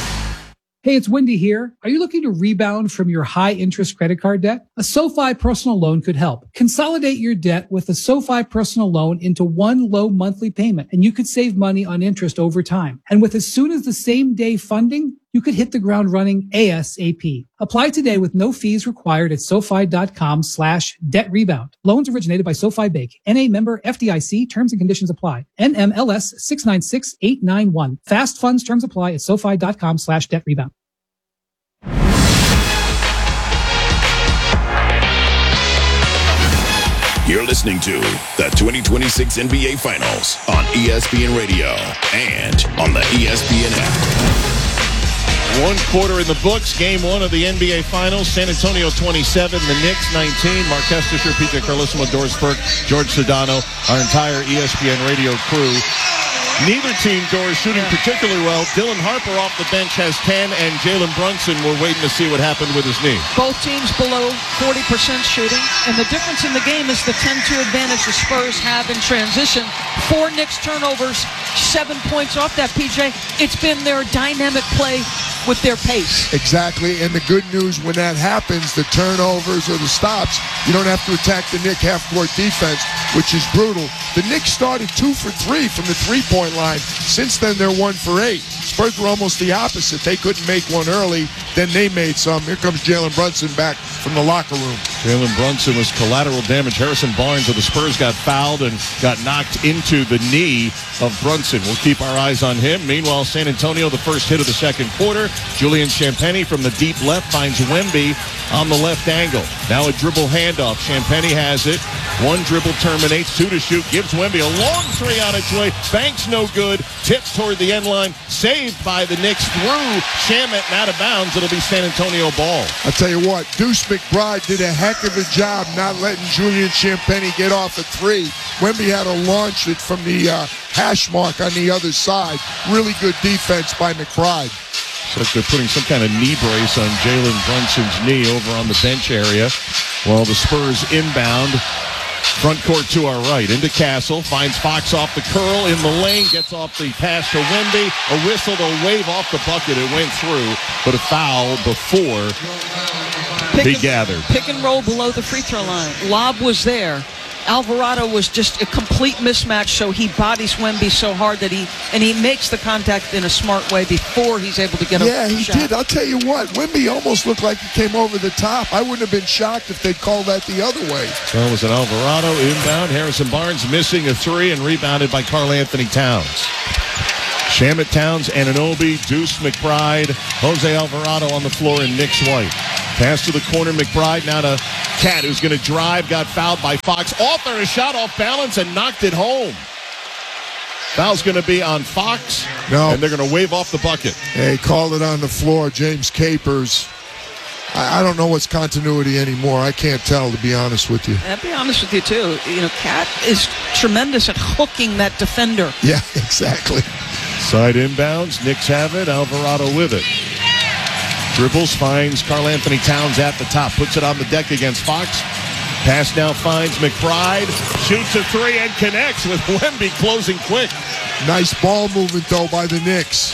Hey, it's Wendy here. Are you looking to rebound from your high-interest credit card debt? A SoFi personal loan could help. Consolidate your debt with a SoFi personal loan into one low monthly payment, and you could save money on interest over time. And with as soon as the same day funding, you could hit the ground running ASAP. Apply today with no fees required at SoFi.com/debt rebound. Loans originated by SoFi Bank. NA member FDIC. Terms and conditions apply. NMLS 696891. Fast funds terms apply at SoFi.com/debt rebound. You're listening to the 2026 NBA Finals on ESPN Radio and on the ESPN app. 1 quarter in the books. Game 1 of the NBA Finals. San Antonio 27, the Knicks 19. Mark Kestisher, PJ Carlissimo, Doris Burke, George Sedano, our entire ESPN Radio crew. Neither team, Doris, shooting particularly well. Dylan Harper off the bench has 10, and Jalen Brunson, we're waiting to see what happened with his knee. Both teams below 40% shooting, and the difference in the game is the 10-2 advantage the Spurs have in transition. 4 Knicks turnovers, 7 points off that, PJ. It's been their dynamic play with their pace. Exactly, and the good news when that happens, the turnovers or the stops, you don't have to attack the Knicks half-court defense, which is brutal. The Knicks started 2 for 3 from the three-point line. Since then, they're 1 for 8. Spurs were almost the opposite. They couldn't make one early, then they made some. Here comes Jalen Brunson back from the locker room. Jalen Brunson was collateral damage. Harrison Barnes of the Spurs got fouled and got knocked into the knee of Brunson. We'll keep our eyes on him. Meanwhile, San Antonio, the first hit of the second quarter. Julian Champagnie from the deep left finds Wemby on the left angle. Now a dribble handoff. Champagnie has it. 1 dribble terminates, 2 to shoot. Gives Wemby a long 3 on its way. Banks no good. Tips toward the end line. Saved by the Knicks through Shamet and out of bounds. It'll be San Antonio ball. I'll tell you what, Deuce McBride did a heck of a job not letting Julian Champagnie get off a 3. Wemby had to launch it from the hash mark on the other side. Really good defense by McBride. Looks like they're putting some kind of knee brace on Jalen Brunson's knee over on the bench area. While the Spurs inbound. Front court to our right. Into Castle. Finds Fox off the curl. In the lane. Gets off the pass to Wemby. A whistle to wave off the bucket. It went through. But a foul before he gathered. Pick and roll below the free throw line. Lob was there. Alvarado was just a complete mismatch, so he bodies Wemby so hard that he makes the contact in a smart way before he's able to get a shot. Yeah, he did. I'll tell you what, Wemby almost looked like he came over the top. I wouldn't have been shocked if they'd call that the other way. Well, it was an Alvarado inbound. Harrison Barnes missing a three and rebounded by Karl Anthony Towns. Shamet, Towns, Anunoby, Deuce McBride, Jose Alvarado on the floor, and Nick White. Pass to the corner, McBride now to Cat, who's going to drive, got fouled by Fox. Off there, a shot off balance and knocked it home. Foul's going to be on Fox, and they're going to wave off the bucket. Hey, called it on the floor. James Capers. I don't know what's continuity anymore. I can't tell, to be honest with you. I'll be honest with you, too. You know, Cat is tremendous at hooking that defender. Yeah, exactly. Side inbounds. Knicks have it. Alvarado with it. Dribbles, finds Karl Anthony Towns at the top. Puts it on the deck against Fox. Pass now finds McBride. Shoots a three and connects with Wemby closing quick. Nice ball movement, though, by the Knicks.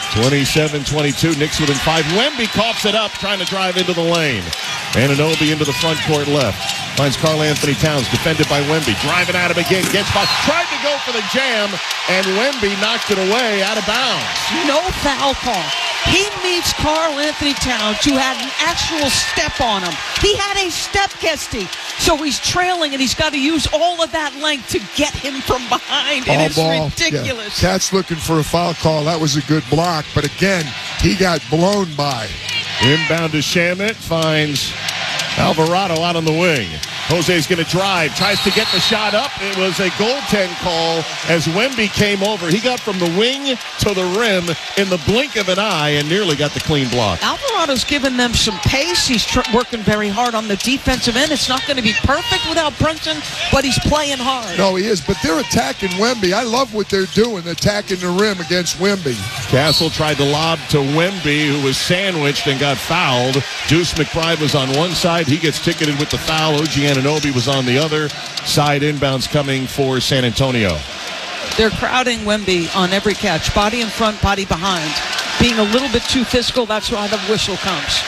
27-22. Knicks within 5. Wemby coughs it up, trying to drive into the lane. Anunoby into the front court left. Finds Karl Anthony Towns, defended by Wemby. Driving at him again, gets by. Tried to go for the jam, and Wemby knocked it away out of bounds. No foul call. He meets Karl Anthony Towns, who had an actual step on him. He had a step, Kesty. So he's trailing, and he's got to use all of that length to get him from behind. It is ridiculous. Yeah. Cat's looking for a foul call. That was a good block, but again, he got blown by. Inbound to Shamet, finds Alvarado out on the wing. Jose's going to drive, tries to get the shot up. It was a goaltend call as Wemby came over. He got from the wing to the rim in the blink of an eye and nearly got the clean block. Alvarado's given them some pace. He's working very hard on the defensive end. It's not going to be perfect without Brunson, but he's playing hard. No, he is, but they're attacking Wemby. I love what they're doing, attacking the rim against Wemby. Castle tried to lob to Wemby, who was sandwiched and got fouled. Deuce McBride was on one side. He gets ticketed with the foul. OG Anunoby was on the other side. Inbounds coming for San Antonio. They're crowding Wemby on every catch. Body in front, body behind. Being a little bit too physical, that's why the whistle comes.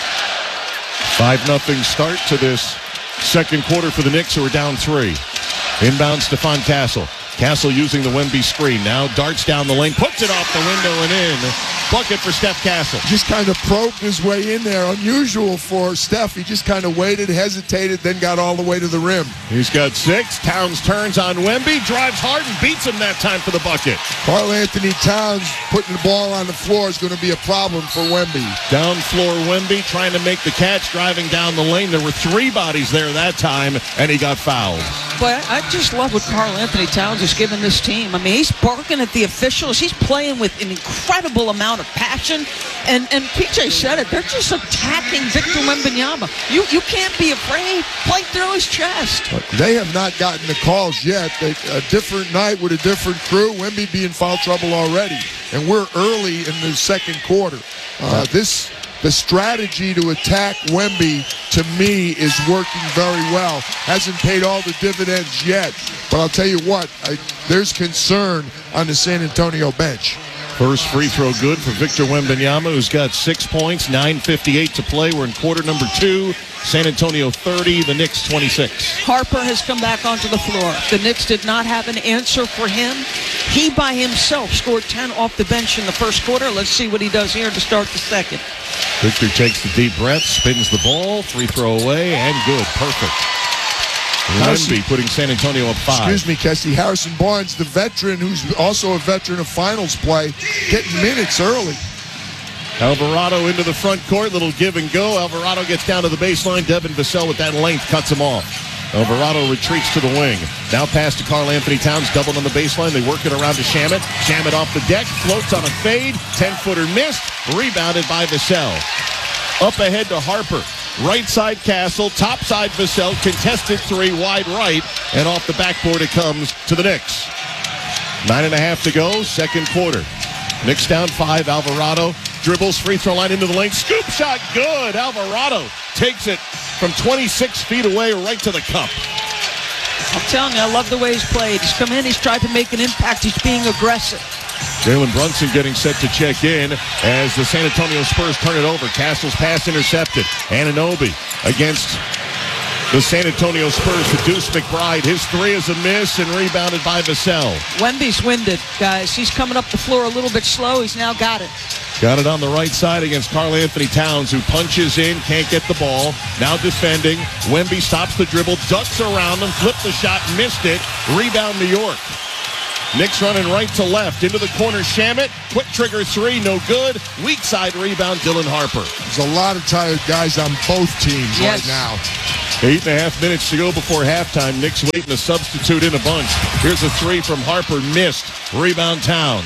5-0 start to this second quarter for the Knicks, who are down 3. Inbounds Stephon Castle. Castle using the Wemby screen. Now darts down the lane, puts it off the window and in. Bucket for Steph Castle. Just kind of probed his way in there. Unusual for Steph. He just kind of waited, hesitated, then got all the way to the rim. He's got 6. Towns turns on Wemby, drives hard and beats him that time for the bucket. Karl Anthony Towns putting the ball on the floor is going to be a problem for Wemby. Down floor Wemby trying to make the catch, driving down the lane. There were 3 bodies there that time, and he got fouled. But I just love what Karl Anthony Towns is giving this team. I mean, he's barking at the officials. He's playing with an incredible amount of passion. And PJ said it. They're just attacking Victor Wembanyama. You can't be afraid. Play through his chest. They have not gotten the calls yet. A different night with a different crew. Wemby be in foul trouble already. And we're early in the second quarter. The strategy to attack Wemby, to me, is working very well. Hasn't paid all the dividends yet. But I'll tell you what, there's concern on the San Antonio bench. First free throw good for Victor Wembanyama, who's got 6 points, 9:58 to play. We're in quarter number 2. San Antonio 30, the Knicks 26. Harper has come back onto the floor. The Knicks did not have an answer for him. He by himself scored 10 off the bench in the first quarter. Let's see what he does here to start the second. Victor takes the deep breath, spins the ball, free throw away, and good. Perfect. Wemby putting San Antonio up 5. Excuse me, Kesty. Harrison Barnes, the veteran, who's also a veteran of finals play, getting minutes early. Alvarado into the front court, little give and go. Alvarado gets down to the baseline. Devin Vassell with that length cuts him off. Alvarado retreats to the wing. Now pass to Karl Anthony Towns, doubled on the baseline. They work it around to Shamet. Shamet off the deck, floats on a fade. 10-footer missed, rebounded by Vassell. Up ahead to Harper. Right side Castle, top side Vassell, contested 3, wide right, and off the backboard it comes to the Knicks. 9.5 to go, second quarter. Knicks down 5, Alvarado dribbles, free throw line into the lane. Scoop shot, good. Alvarado takes it from 26 feet away right to the cup. I'm telling you, I love the way he's played. He's come in, he's tried to make an impact. He's being aggressive. Jalen Brunson getting set to check in as the San Antonio Spurs turn it over. Castle's pass intercepted. Anunoby against the San Antonio Spurs to Deuce McBride. His three is a miss and rebounded by Vassell. Wemby's winded, guys. He's coming up the floor a little bit slow. He's now got it. Got it on the right side against Karl-Anthony Towns, who punches in, can't get the ball. Now defending. Wemby stops the dribble, ducks around him, flipped the shot, missed it. Rebound New York. Knicks running right to left. Into the corner, Shamet. Quick trigger three, no good. Weak side rebound, Dylan Harper. There's a lot of tired guys on both teams right now. 8.5 minutes to go before halftime. Knicks waiting to substitute in a bunch. Here's a three from Harper, missed. Rebound Towns.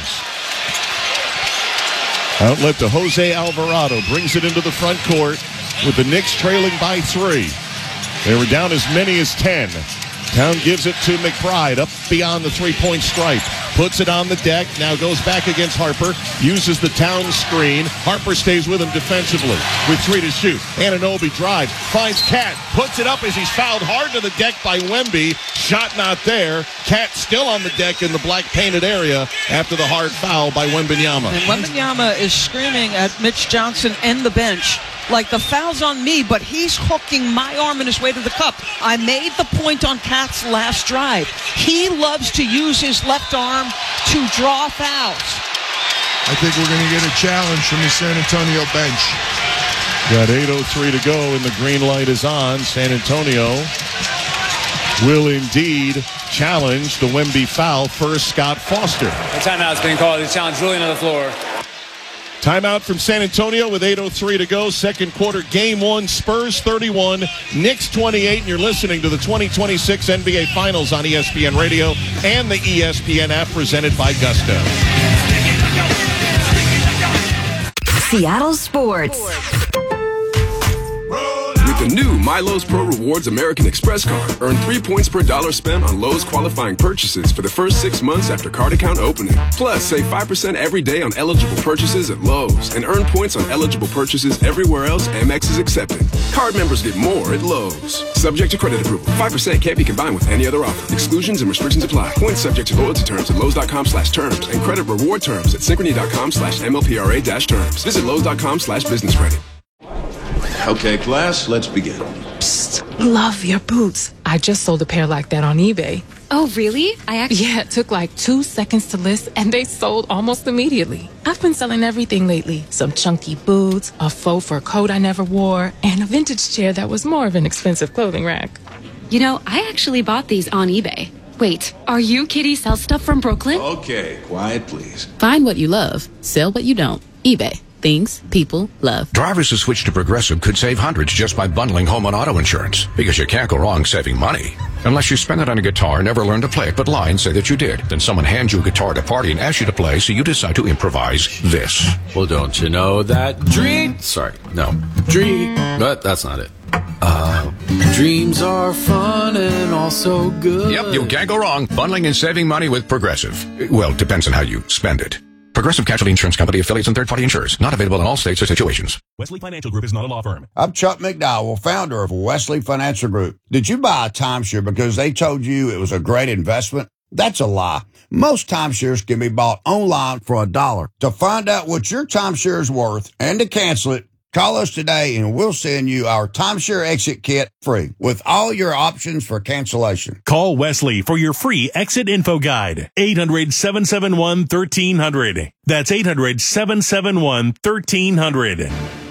Outlet to Jose Alvarado. Brings it into the front court with the Knicks trailing by 3. They were down as many as 10. Town gives it to McBride up beyond the three-point stripe. Puts it on the deck. Now goes back against Harper. Uses the Town screen. Harper stays with him defensively with 3 to shoot. Anunoby drives. Finds Cat. Puts it up as he's fouled hard to the deck by Wemby. Shot not there. Cat still on the deck in the black painted area after the hard foul by Wembanyama. And Wembanyama is screaming at Mitch Johnson and the bench. Like, the foul's on me, but he's hooking my arm in his way to the cup. I made the point on Cat's last drive. He loves to use his left arm to draw fouls. I think we're going to get a challenge from the San Antonio bench. Got 8:03 to go, and the green light is on. San Antonio will indeed challenge the Wemby foul. First, Scott Foster. The timeout's been called. He challenged Julian on the floor. Timeout from San Antonio with 8:03 to go. Second quarter, game 1, Spurs 31, Knicks 28. And you're listening to the 2026 NBA Finals on ESPN Radio and the ESPN app presented by Gusto. Seattle Sports. With the new MyLowe's Pro Rewards American Express card, earn 3 points per dollar spent on Lowe's qualifying purchases for the first 6 months after card account opening. Plus, save 5% every day on eligible purchases at Lowe's and earn points on eligible purchases everywhere else Amex is accepted. Card members get more at Lowe's. Subject to credit approval. 5% can't be combined with any other offer. Exclusions and restrictions apply. Points subject to loyalty terms at Lowe's.com/terms and credit reward terms at Synchrony.com/MLPRA-terms. Visit Lowe's.com/business credit. Okay, class, let's begin. Psst, love your boots. I just sold a pair like that on eBay. Oh, really? Yeah, it took like 2 seconds to list and they sold almost immediately. I've been selling everything lately. Some chunky boots, a faux fur coat I never wore, and a vintage chair that was more of an expensive clothing rack. You know, I actually bought these on eBay. Wait, are you Kitty Sell Stuff from Brooklyn? Okay, quiet, please. Find what you love. Sell what you don't. eBay. Things people love. Drivers who switch to Progressive could save hundreds just by bundling home and auto insurance. Because you can't go wrong saving money. Unless you spend it on a guitar, never learn to play it, but lie and say that you did. Then someone hands you a guitar at a party and asks you to play, so you decide to improvise this. Well, don't you know that but that's not it. Dreams are fun and also good. Yep, you can't go wrong. Bundling and saving money with Progressive. Well, depends on how you spend it. Progressive Casualty Insurance Company, affiliates, and third-party insurers. Not available in all states or situations. Wesley Financial Group is not a law firm. I'm Chuck McDowell, founder of Wesley Financial Group. Did you buy a timeshare because they told you it was a great investment? That's a lie. Most timeshares can be bought online for $1. To find out what your timeshare is worth and to cancel it, call us today and we'll send you our timeshare exit kit free with all your options for cancellation. Call Wesley for your free exit info guide. 800-771-1300. That's 800-771-1300.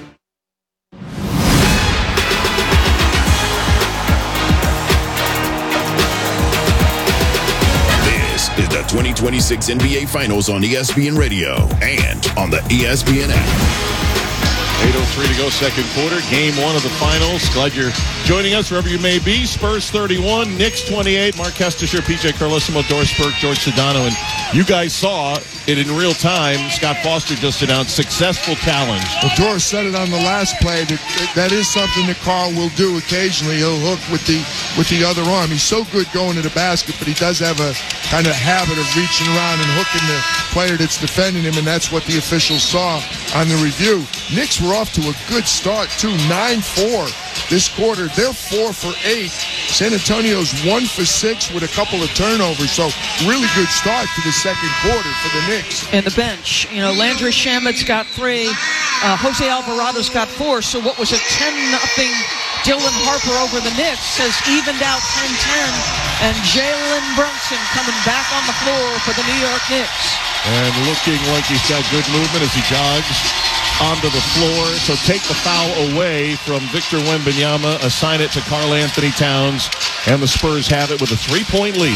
This is the 2026 NBA Finals on ESPN Radio and on the ESPN app. 8:03 to go, second quarter. Game one of the finals. Glad you're joining us wherever you may be. Spurs 31, Knicks 28. Mark Kestisher, PJ Carlesimo, Doris Burke, George Sedano. And you guys saw it in real time. Scott Foster just announced successful challenge. Well, Doris said it on the last play that is something that Carl will do occasionally. He'll hook with the other arm. He's so good going to the basket, but he does have a kind of habit of reaching around and hooking the player that's defending him, and that's what the officials saw on the review. Knicks were off to a good start, too. 9-4 this quarter. They're 4 for 8. San Antonio's 1 for 6 with a couple of turnovers. So really good start to the second quarter for the Knicks. And the bench, Landry Shamit's got 3. Jose Alvarado's got 4. So what was a 10-0 Dylan Harper over the Knicks has evened out 10-10. And Jalen Brunson coming back on the floor for the New York Knicks. And looking like he's got good movement as he jogs onto the floor. So take the foul away from Victor Wembanyama, assign it to Karl Anthony Towns, and the Spurs have it with a 3-point lead,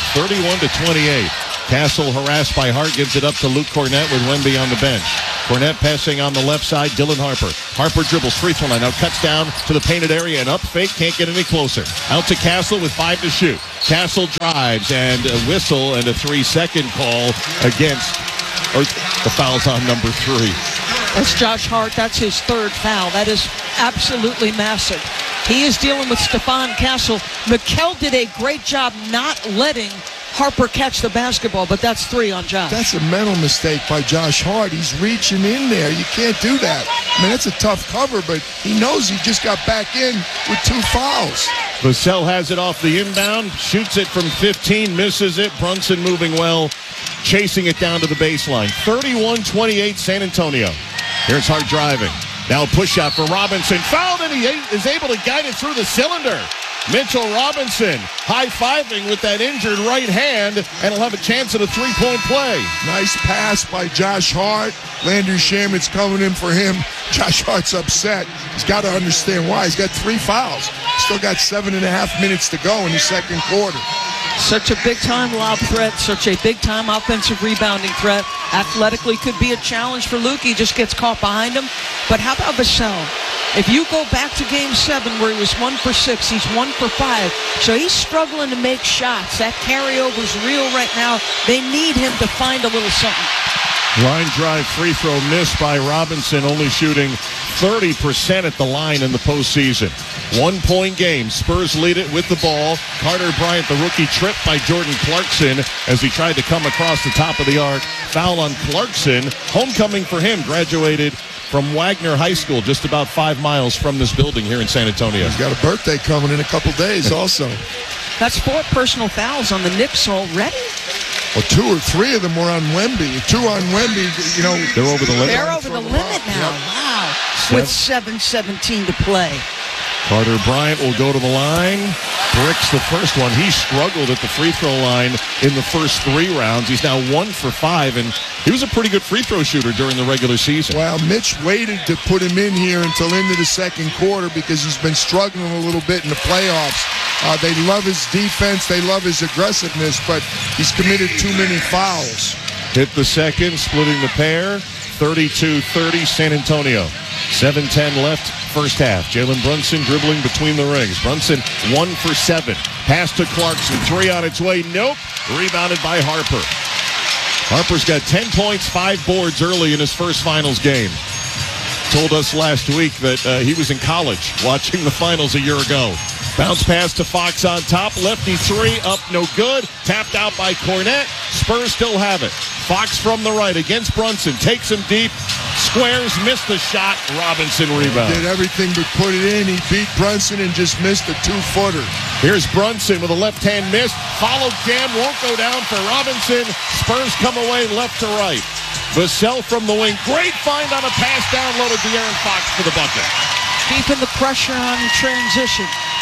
31-28. Castle harassed by Hart gives it up to Luke Cornett with Wemby on the bench. Cornett passing on the left side, Dylan Harper. Harper dribbles, free throw line, now cuts down to the painted area and up fake, can't get any closer. Out to Castle with 5 to shoot. Castle drives and a whistle and a 3-second call against, or the foul's on number 3. That's Josh Hart. That's his 3rd foul. That is absolutely massive. He is dealing with Stephon Castle. Mikal did a great job not letting Harper catch the basketball, but that's 3 on Josh. That's a mental mistake by Josh Hart. He's reaching in there. You can't do that. I mean, that's a tough cover, but he knows he just got back in with 2 fouls. Vassell has it off the inbound, shoots it from 15, misses it. Brunson moving well, chasing it down to the baseline. 31-28 San Antonio. Here's Hart driving. Now a push shot for Robinson. Fouled, and he is able to guide it through the cylinder. Mitchell Robinson high-fiving with that injured right hand, and he'll have a chance at a 3-point play. Nice pass by Josh Hart. Landry Shamit's coming in for him. Josh Hart's upset. He's got to understand why. He's got 3 fouls. Still got 7.5 minutes to go in the second quarter. Such a big-time lob threat, such a big-time offensive rebounding threat. Athletically could be a challenge for Luke. He just gets caught behind him. But how about Vassell? If you go back to Game 7 where he was 1 for 6, he's 1 for 5. So he's struggling to make shots. That carryover's real right now. They need him to find a little something. Line drive free throw missed by Robinson, only shooting 30% at the line in the postseason. 1-point game. Spurs lead it with the ball. Carter Bryant, the rookie, tripped by Jordan Clarkson as he tried to come across the top of the arc. Foul on Clarkson. Homecoming for him. Graduated from Wagner High School, just about 5 miles from this building here in San Antonio. He's got a birthday coming in a couple days also. That's 4 personal fouls on the Knicks already. Well, 2 or 3 of them were on Wemby. 2 on Wemby, They're over the limit. They're over the limit now. Yep. Wow. With 7:17 to play. Carter Bryant will go to the line. Bricks the first one. He struggled at the free throw line in the first 3 rounds. He's now 1 for 5, and he was a pretty good free throw shooter during the regular season. Well, Mitch waited to put him in here until into the second quarter because he's been struggling a little bit in the playoffs. They love his defense. They love his aggressiveness, but he's committed too many fouls. Hit the second, splitting the pair. 32-30 San Antonio. 7:10 left, first half. Jalen Brunson dribbling between the rings. Brunson 1 for 7. Pass to Clarkson. 3 on its way. Nope. Rebounded by Harper. Harper's got 10 points, 5 boards early in his first finals game. Told us last week that he was in college watching the finals a year ago. Bounce pass to Fox on top. Lefty 3 up, no good. Tapped out by Cornett. Spurs still have it. Fox from the right against Brunson. Takes him deep. Squares, missed the shot. Robinson rebound. Did everything but put it in. He beat Brunson and just missed a 2-footer. Here's Brunson with a left hand miss. Followed jam, won't go down for Robinson. Spurs come away left to right. Vassell from the wing. Great find on a pass downloaded to De'Aaron Fox for the bucket. Keeping the pressure on transition.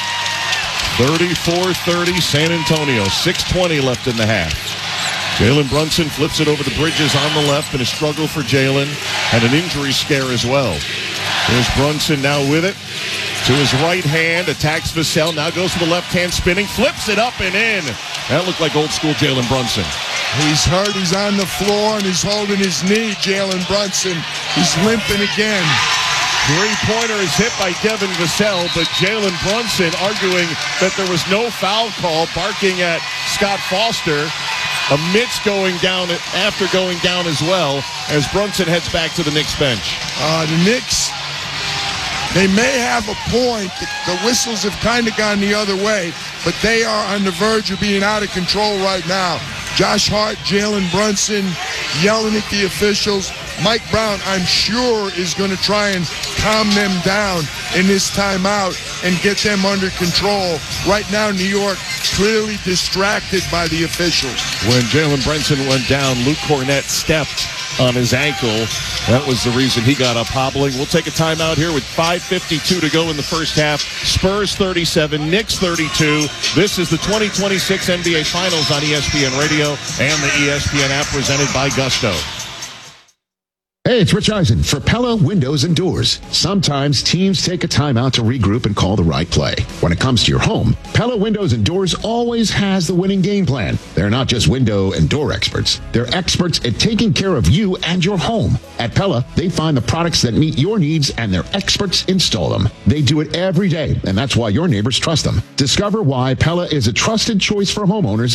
34-30 San Antonio. 6:20 left in the half. Jalen Brunson flips it over to Bridges on the left in a struggle for Jalen and an injury scare as well. There's Brunson now with it. To his right hand, attacks Vassell. Now goes to the left hand, spinning, flips it up and in. That looked like old school Jalen Brunson. He's hurt. He's on the floor and he's holding his knee, Jalen Brunson. He's limping again. Three-pointer is hit by Devin Vassell, but Jalen Brunson arguing that there was no foul call, barking at Scott Foster. Amidst going down after going down as well, as Brunson heads back to the Knicks bench. The Knicks, they may have a point. The whistles have kind of gone the other way, but they are on the verge of being out of control right now. Josh Hart, Jalen Brunson yelling at the officials. Mike Brown, I'm sure, is going to try and calm them down in this timeout and get them under control. Right now, New York clearly distracted by the officials. When Jalen Brunson went down, Luke Cornett stepped on his ankle. That was the reason he got up hobbling. We'll take a timeout here with 5:52 to go in the first half. Spurs 37, Knicks 32. This is the 2026 NBA Finals on ESPN Radio and the ESPN app presented by Gusto. Hey, it's Rich Eisen for Pella Windows and Doors. Sometimes teams take a timeout to regroup and call the right play. When it comes to your home, Pella Windows and Doors always has the winning game plan. They're not just window and door experts. They're experts at taking care of you and your home. At Pella, they find the products that meet your needs and their experts install them. They do it every day, and that's why your neighbors trust them. Discover why Pella is a trusted choice for homeowners